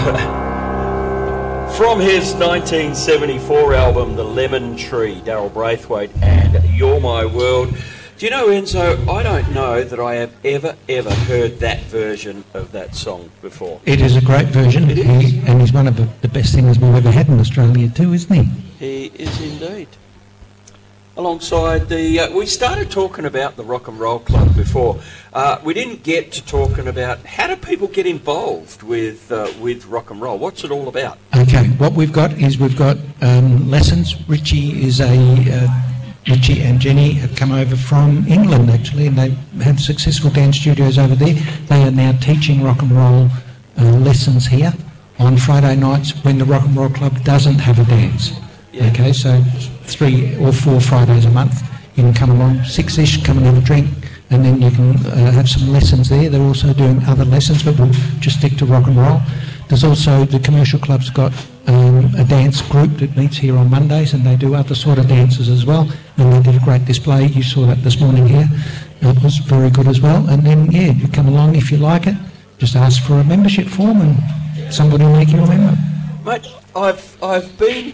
From his 1974 album, The Lemon Tree, Daryl Braithwaite and You're My World. Do you know, Enzo, I don't know that I have ever heard that version of that song before. It is a great version, and he's one of the best singers we've ever had in Australia too, isn't he? He is indeed. Alongside we started talking about the Rock and Roll Club before. We didn't get to talking about how do people get involved with rock and roll. What's it all about? Okay, what we've got lessons. Richie and Jenny have come over from England actually, and they have successful dance studios over there. They are now teaching rock and roll lessons here on Friday nights when the Rock and Roll Club doesn't have a dance. Yeah. Okay, so 3 or 4 Fridays a month you can come along, 6ish, come and have a drink, and then you can have some lessons there. They're also doing other lessons, but we'll just stick to rock and roll. There's also the commercial club's got a dance group that meets here on Mondays, and they do other sort of dances as well, and they did a great display. You saw that this morning here. It was very good as well. And then you come along if you like it, just ask for a membership form and somebody will make you a member. Mate, I've been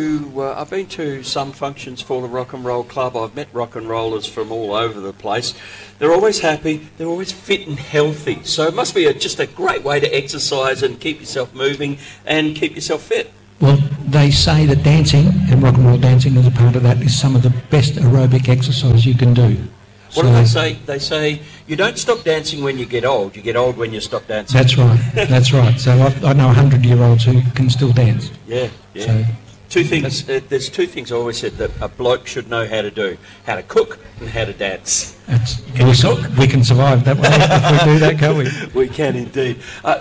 to some functions for the Rock and Roll Club. I've met rock and rollers from all over the place. They're always happy. They're always fit and healthy. So it must be just a great way to exercise and keep yourself moving and keep yourself fit. Well, they say that dancing, and rock and roll dancing as a part of that, is some of the best aerobic exercise you can do. What do they say? They say you don't stop dancing when you get old. You get old when you stop dancing. That's right. That's right. So I know 100-year-olds who can still dance. Yeah. So, two things. There's 2 things I always said that a bloke should know how to do: how to cook and how to dance. Can you cook? We can survive that way if we do that, can't we? We can indeed.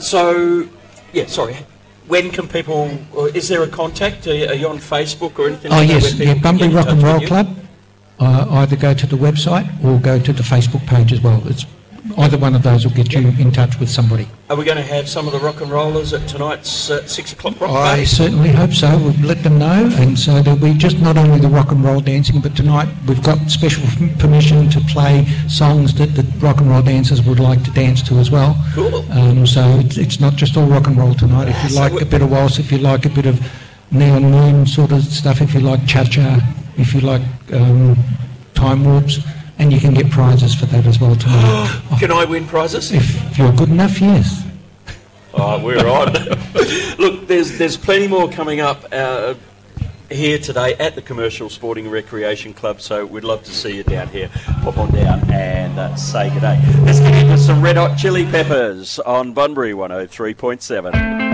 Sorry. When can people? Is there a contact? Are you on Facebook or anything? Oh yes, Bunbury Rock and Roll Club. Either go to the website or go to the Facebook page as well. It's either one of those will get you in touch with somebody. Are we going to have some of the rock and rollers at tonight's 6 o'clock rock party? I certainly hope so. We've let them know, and so there'll be just not only the rock and roll dancing, but tonight we've got special permission to play songs that the rock and roll dancers would like to dance to as well. Cool. So it's not just all rock and roll tonight. If you like a bit of waltz, if you like a bit of neon moon sort of stuff, if you like cha-cha, if you like time warps, and you can get prizes for that as well tonight. Can I win prizes? If you're good enough, yes. Oh, we're on. Look, there's plenty more coming up here today at the Commercial Sporting and Recreation Club, so we'd love to see you down here. Pop on down and say good day. Let's get into some Red Hot Chili Peppers on Bunbury 103.7.